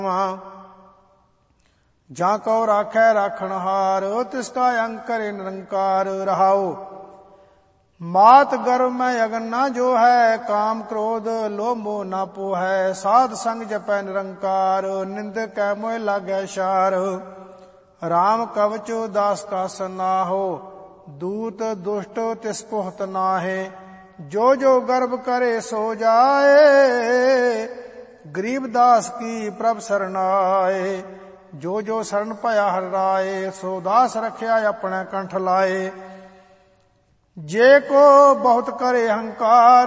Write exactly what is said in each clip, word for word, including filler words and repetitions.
ਜਾਂ ਕਉ ਰਾਖੈ ਰਾਖਣਹਾਰ, ਤਿਸਕਾ ਅੰਗ ਕਰੇ ਨਿਰੰਕਾਰ ਰਹਾਉ। मात गर्भ में अगन न जो है, काम क्रोध लोभ मोह न पोहै। साध संग जपै निरंकार, निंदक कै मोह लागै शार। राम कवच दास का सनाहो, दूत दुष्ट तिस पुहत नाहे। जो जो गर्भ करे सो जाए, गरीब दास की प्रभ सरनाए। जो जो शरण भया हर राए, सो दास रखिया अपने कंठ लाए। जे को बहुत करे हंकार,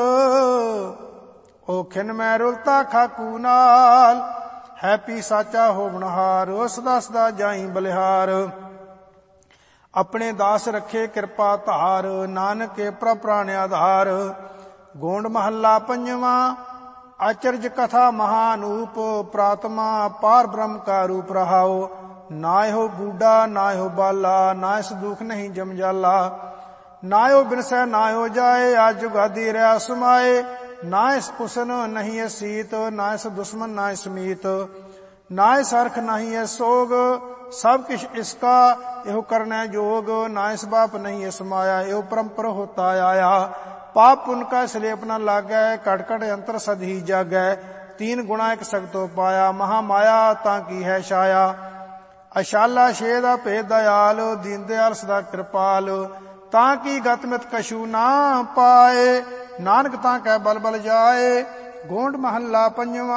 ओ खिन मैं रुलता खाकू नाल। है पी साचा होवनहार, सदा सदा जाई बलिहार। अपने दास रखे कृपा धार, नानक के प्रभ प्राण आधार। गोंड महला पंजवा, आचर्य कथा महानूप। प्रात्मा पार ब्रह्म का रूप रहाओ। नाय हो बूढ़ा नाय हो बाला, नाय से दुख नहीं जम जाला। नायो बिनसै नायो जाए, आज जुगादी रहा समाए। नाय पुसन नहीं है सीत, नाय से दुश्मन नाय समीत। नाय सरख नहीं है सोग, सब किश इसका एहो करना जोग। नाय बाप नहीं है समाया, एहो परम्पर होता आया। पाप पुन का सलेप न लागै, कट कट अंतर सद ही जागै। तीन गुणा एक सगतो पाया, महामाया ताकी है छाया। अशाला छेद भेद दयाल, दीन दयाल सदा कृपाल। ताकि गतमित कछू ना पाए, नानक ताकै बल बल जाए। गोंड महला पंजवा,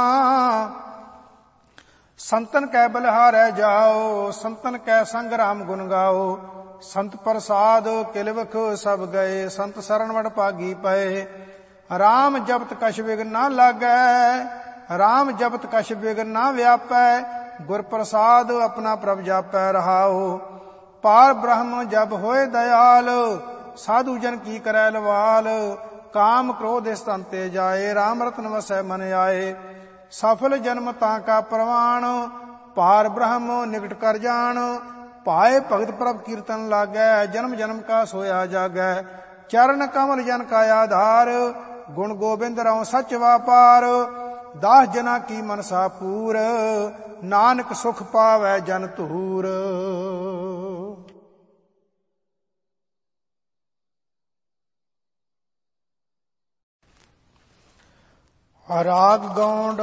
संतन कै बलिहारै जाओ। संतन कै संग राम गुण गाओ। संत प्रसाद किलवख सब गए, संत शरण वड भागी पए। राम जपत कछ विघ्न ना लागै, राम जपत कछ विघ्न ना व्यापै। गुर प्रसाद अपना प्रभ जापै रहाओ। पार ब्रह्म जब होए दयाल, साधु जन की करै लवाल। काम क्रोध स्तन ते जाए, राम रतन वसै मन आए। सफल जन्म ताका प्रवाण, पार ब्रह्म निकट कर जान। पाए भगत प्रभ कीर्तन लागै, जन्म जन्म का सोया जागै। चरण कमल जन का आधार, गुण गोबिंद रहो सच वापार। दास जना की मनसा पूर, नानक सुख पावै जन धूर। राग गौंड